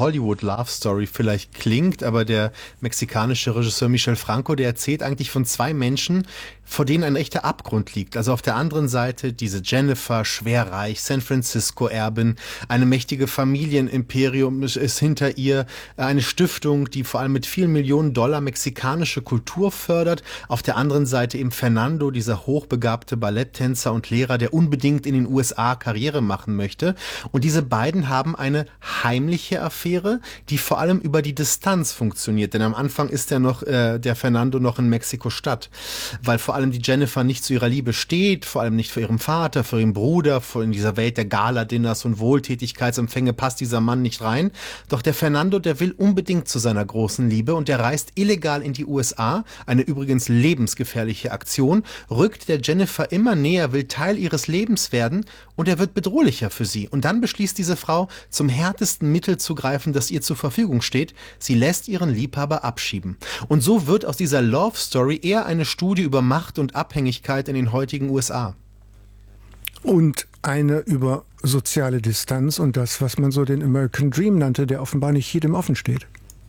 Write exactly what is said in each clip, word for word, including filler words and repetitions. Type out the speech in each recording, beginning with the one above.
Hollywood-Love-Story vielleicht klingt, aber der mexikanische Regisseur Michel Franco, der erzählt eigentlich von zwei Menschen, vor denen ein echter Abgrund liegt. Also auf der anderen Seite diese Jennifer, schwerreich, San Francisco-Erbin, eine mächtige Familienimperium ist hinter ihr, eine Stiftung, die vor allem mit vielen Millionen Dollar mexikanische Kultur fördert. Auf der anderen Seite eben Fernando, dieser hochbegabte Balletttänzer und Lehrer, der unbedingt in den U S A Karriere machen möchte. Und diese beiden haben eine heimliche Affäre, die vor allem über die Distanz funktioniert. Denn am Anfang ist ja noch äh, der Fernando noch in Mexiko-Stadt, weil vor allem die Jennifer nicht zu ihrer Liebe steht, vor allem nicht für ihren Vater, für ihren Bruder, vor in dieser Welt der Gala-Dinners und Wohltätigkeitsempfänge passt dieser Mann nicht rein. Doch der Fernando, der will unbedingt zu seiner großen Liebe und der reist illegal in die U S A, eine übrigens lebensgefährliche Aktion, rückt der Jennifer immer näher, will Teil ihres Lebens werden und er wird bedrohlicher für sie. Und dann beschließt diese Frau, zum härtesten Mittel zu greifen, das ihr zur Verfügung steht. Sie lässt ihren Liebhaber abschieben. Und so wird aus dieser Love Story eher eine Studie über Macht und Abhängigkeit in den heutigen U S A. Und eine über soziale Distanz und das, was man so den American Dream nannte, der offenbar nicht jedem offen steht.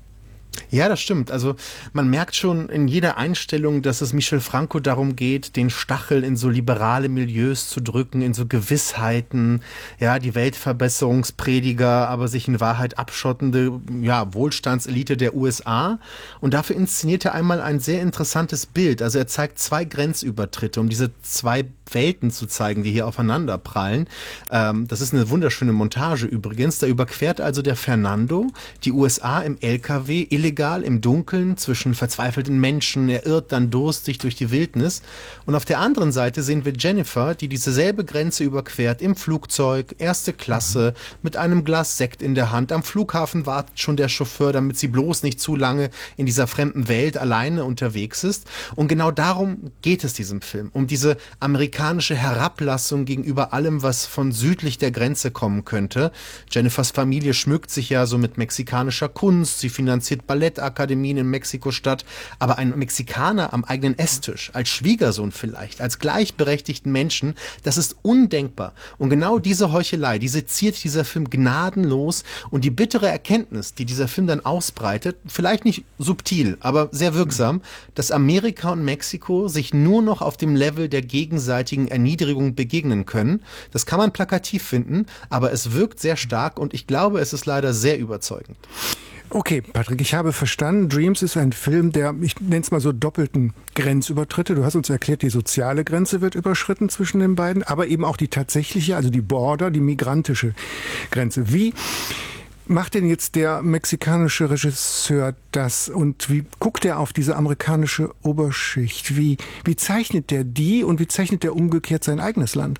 Ja, das stimmt. Also man merkt schon in jeder Einstellung, dass es Michel Franco darum geht, den Stachel in so liberale Milieus zu drücken, in so Gewissheiten, ja, die Weltverbesserungsprediger, aber sich in Wahrheit abschottende, ja, Wohlstandselite der U S A. Und dafür inszeniert er einmal ein sehr interessantes Bild. Also er zeigt zwei Grenzübertritte, um diese zwei Welten zu zeigen, die hier aufeinander prallen. Ähm, das ist eine wunderschöne Montage übrigens. Da überquert also der Fernando die U S A im L K W, illegal im Dunkeln zwischen verzweifelten Menschen. Er irrt dann durstig durch die Wildnis. Und auf der anderen Seite sehen wir Jennifer, die dieselbe Grenze überquert im Flugzeug, erste Klasse, mit einem Glas Sekt in der Hand. Am Flughafen wartet schon der Chauffeur, damit sie bloß nicht zu lange in dieser fremden Welt alleine unterwegs ist. Und genau darum geht es diesem Film, um diese amerikanische Herablassung gegenüber allem, was von südlich der Grenze kommen könnte. Jennifers Familie schmückt sich ja so mit mexikanischer Kunst, sie finanziert Ballettakademien in Mexiko-Stadt, aber ein Mexikaner am eigenen Esstisch, als Schwiegersohn vielleicht, als gleichberechtigten Menschen, das ist undenkbar. Und genau diese Heuchelei, die seziert dieser Film gnadenlos und die bittere Erkenntnis, die dieser Film dann ausbreitet, vielleicht nicht subtil, aber sehr wirksam, dass Amerika und Mexiko sich nur noch auf dem Level der gegenseitigen Erniedrigung begegnen können. Das kann man plakativ finden, aber es wirkt sehr stark und ich glaube, es ist leider sehr überzeugend. Okay, Patrick, ich habe verstanden, Dreams ist ein Film, der, ich nenne es mal so, doppelten Grenzübertritte. Du hast uns erklärt, die soziale Grenze wird überschritten zwischen den beiden, aber eben auch die tatsächliche, also die Border, die migrantische Grenze. Wie macht denn jetzt der mexikanische Regisseur das und wie guckt er auf diese amerikanische Oberschicht? Wie, wie zeichnet der die und wie zeichnet der umgekehrt sein eigenes Land?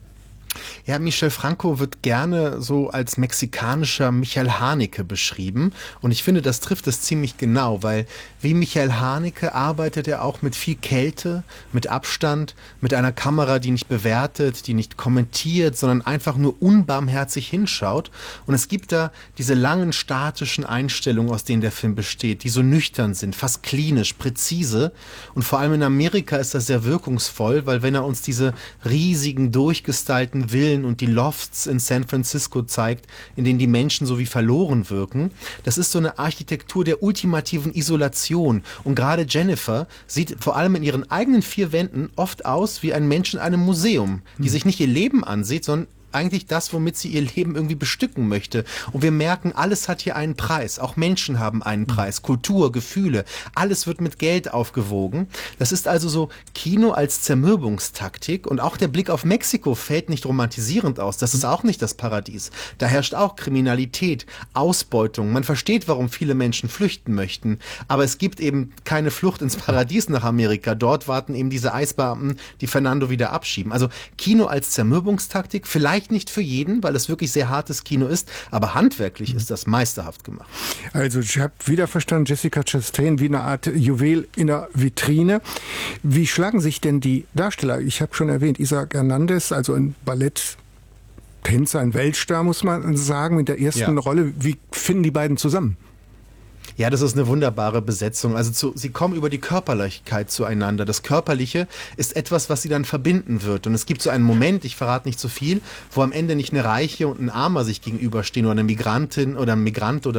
Ja, Michel Franco wird gerne so als mexikanischer Michael Haneke beschrieben und ich finde, das trifft es ziemlich genau, weil wie Michael Haneke arbeitet er auch mit viel Kälte, mit Abstand, mit einer Kamera, die nicht bewertet, die nicht kommentiert, sondern einfach nur unbarmherzig hinschaut und es gibt da diese langen statischen Einstellungen, aus denen der Film besteht, die so nüchtern sind, fast klinisch, präzise und vor allem in Amerika ist das sehr wirkungsvoll, weil wenn er uns diese riesigen, durchgestylten Villen und die Lofts in San Francisco zeigt, in denen die Menschen so wie verloren wirken. Das ist so eine Architektur der ultimativen Isolation. Und gerade Jennifer sieht vor allem in ihren eigenen vier Wänden oft aus wie ein Mensch in einem Museum, die sich nicht ihr Leben ansieht, sondern eigentlich das, womit sie ihr Leben irgendwie bestücken möchte. Und wir merken, alles hat hier einen Preis. Auch Menschen haben einen Preis. Kultur, Gefühle, alles wird mit Geld aufgewogen. Das ist also so Kino als Zermürbungstaktik. Und auch der Blick auf Mexiko fällt nicht romantisierend aus. Das ist auch nicht das Paradies. Da herrscht auch Kriminalität, Ausbeutung. Man versteht, warum viele Menschen flüchten möchten. Aber es gibt eben keine Flucht ins Paradies nach Amerika. Dort warten eben diese Eisbeamten, die Fernando wieder abschieben. Also Kino als Zermürbungstaktik, vielleicht nicht für jeden, weil es wirklich sehr hartes Kino ist, aber handwerklich ist das meisterhaft gemacht. Also ich habe wieder verstanden, Jessica Chastain wie eine Art Juwel in der Vitrine. Wie schlagen sich denn die Darsteller? Ich habe schon erwähnt, Isaac Hernandez, also ein Balletttänzer, ein Weltstar, muss man sagen, mit der ersten ja. Rolle. Wie finden die beiden zusammen? Ja, das ist eine wunderbare Besetzung. Also zu, sie kommen über die Körperlichkeit zueinander. Das Körperliche ist etwas, was sie dann verbinden wird. Und es gibt so einen Moment, ich verrate nicht zu viel, wo am Ende nicht eine Reiche und ein Armer sich gegenüberstehen oder eine Migrantin oder ein Migrant oder